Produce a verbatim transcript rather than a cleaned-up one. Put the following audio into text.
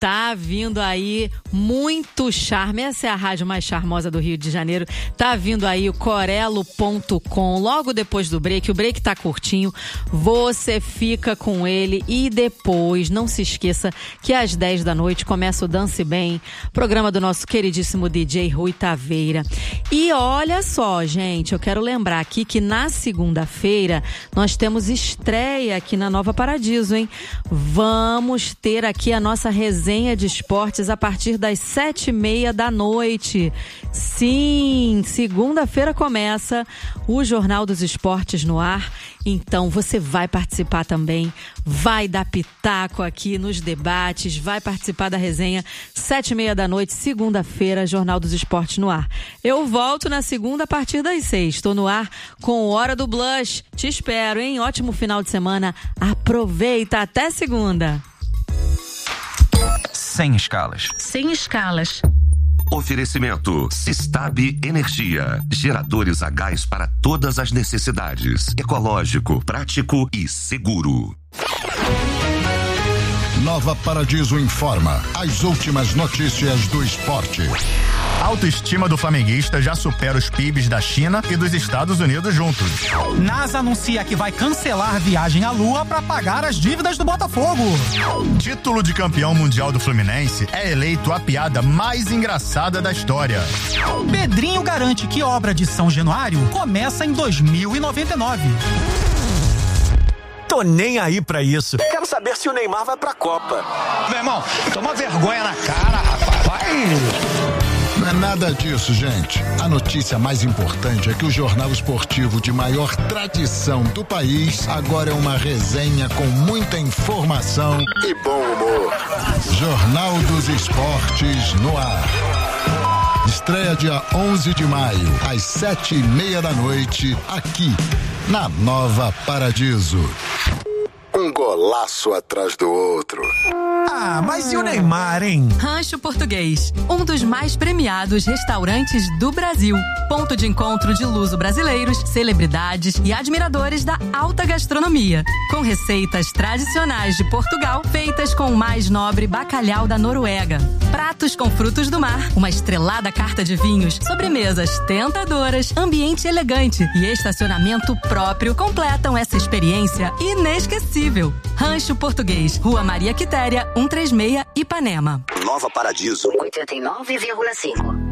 Tá vindo aí muito charme. Essa é a rádio mais charmosa do Rio de Janeiro. Tá vindo aí o corelo ponto com. Logo depois do break, o break tá curtinho. Você fica com ele e depois, não se esqueça que às dez da noite começa o Dance Bem, programa do nosso queridíssimo D J Rui Taveira. E olha só, gente, eu quero lembrar aqui que na segunda-feira nós temos estreia aqui na Nova Paradiso, hein? Vamos ter aqui a nossa resenha de esportes a partir das sete e meia da noite. Sim, segunda-feira começa o Jornal dos Esportes no ar. Então você vai participar também, vai dar pitaco aqui nos debates, vai participar da resenha, sete e meia da noite, segunda-feira, Jornal dos Esportes no ar. Eu volto na segunda a partir das seis. Estou no ar com Hora do Blush. Te espero, hein? Ótimo final de semana. Aproveita, até segunda. Sem escalas. Sem escalas. Oferecimento Sistab Energia. Geradores a gás para todas as necessidades. Ecológico, prático e seguro. Nova Paradiso informa as últimas notícias do esporte. A autoestima do flamenguista já supera os P I Bs da China e dos Estados Unidos juntos. NASA anuncia que vai cancelar viagem à Lua para pagar as dívidas do Botafogo. Título de campeão mundial do Fluminense é eleito a piada mais engraçada da história. Pedrinho garante que obra de São Januário começa em dois mil e noventa e nove. Tô nem aí pra isso. Quero saber se o Neymar vai pra Copa. Meu irmão, toma vergonha na cara, rapaz. Vai. Não é nada disso, gente. A notícia mais importante é que o jornal esportivo de maior tradição do país agora é uma resenha com muita informação e bom humor. Jornal dos Esportes no ar. Estreia dia onze de maio, às sete e meia da noite, aqui na Nova Paradiso. Um golaço atrás do outro. Ah, mas e o Neymar, hein? Rancho Português, um dos mais premiados restaurantes do Brasil. Ponto de encontro de luso-brasileiros, celebridades e admiradores da alta gastronomia. Com receitas tradicionais de Portugal, feitas com o mais nobre bacalhau da Noruega. Pratos com frutos do mar, uma estrelada carta de vinhos, sobremesas tentadoras, ambiente elegante e estacionamento próprio completam essa experiência inesquecível. Rancho Português, Rua Maria Quitéria, cento e trinta e seis, Ipanema. Nova Paradiso. oitenta e nove vírgula cinco.